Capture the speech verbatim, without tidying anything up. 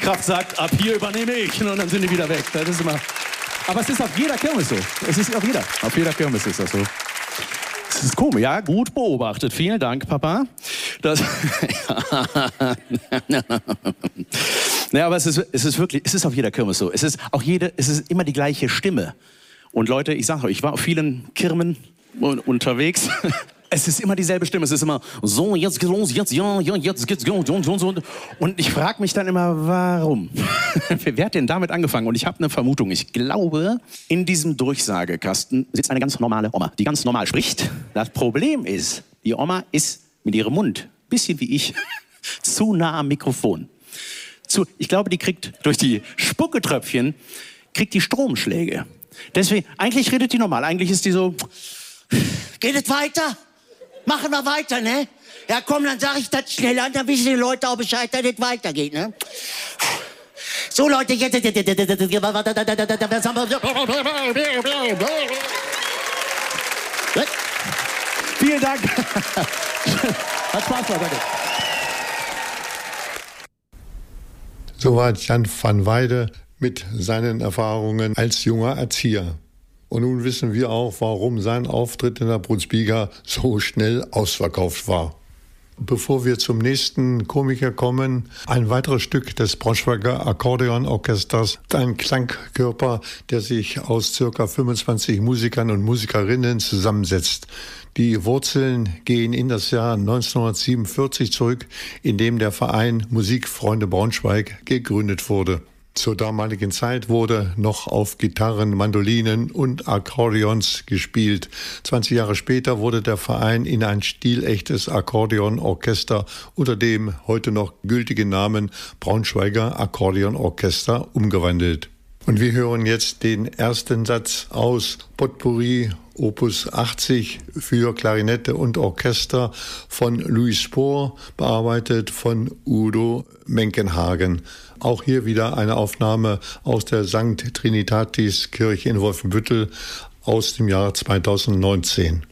Kraft sagt, ab hier übernehme ich. Und dann sind die wieder weg. Das ist immer... Aber es ist auf jeder Kirmes so. Es ist auf jeder. Auf jeder Kirmes ist das so. Das ist komisch. Ja, gut beobachtet. Vielen Dank, Papa. Das naja, aber es ist, es ist wirklich, es ist auf jeder Kirmes so. Es ist auch jede, es ist immer die gleiche Stimme. Und Leute, ich sage euch, ich war auf vielen Kirmen unterwegs. Es ist immer dieselbe Stimme. Es ist immer so, jetzt geht's los, jetzt, ja, ja, jetzt geht's los, so, so, so. Und ich frage mich dann immer, warum? Wer hat denn damit angefangen? Und ich habe eine Vermutung. Ich glaube, in diesem Durchsagekasten sitzt eine ganz normale Oma, die ganz normal spricht. Das Problem ist, die Oma ist mit ihrem Mund, bisschen wie ich, zu nah am Mikrofon. Zu, ich glaube, die kriegt durch die Spucketröpfchen, kriegt die Stromschläge. Deswegen, eigentlich redet die normal. Eigentlich ist die so... Geht es weiter? Machen wir weiter, ne? Ja, komm, dann sag ich das schneller, dann wissen die Leute auch Bescheid, dass es weitergeht, ne? So, Leute, jetzt... Vielen Dank. Hat Spaß gemacht, danke. Soweit Jan van Weide mit seinen Erfahrungen als junger Erzieher. Und nun wissen wir auch, warum sein Auftritt in der Brunsbüttel so schnell ausverkauft war. Bevor wir zum nächsten Komiker kommen, ein weiteres Stück des Braunschweiger Akkordeonorchesters, ein Klangkörper, der sich aus ca. fünfundzwanzig Musikern und Musikerinnen zusammensetzt. Die Wurzeln gehen in das Jahr neunzehnhundertsiebenundvierzig zurück, in dem der Verein Musikfreunde Braunschweig gegründet wurde. Zur damaligen Zeit wurde noch auf Gitarren, Mandolinen und Akkordeons gespielt. zwanzig Jahre später wurde der Verein in ein stilechtes Akkordeonorchester unter dem heute noch gültigen Namen Braunschweiger Akkordeonorchester umgewandelt. Und wir hören jetzt den ersten Satz aus Potpourri Opus achtzig für Klarinette und Orchester von Louis Spohr, bearbeitet von Udo Menkenhagen. Auch hier wieder eine Aufnahme aus der Sankt Trinitatis Kirche in Wolfenbüttel aus dem Jahr zweitausendneunzehn.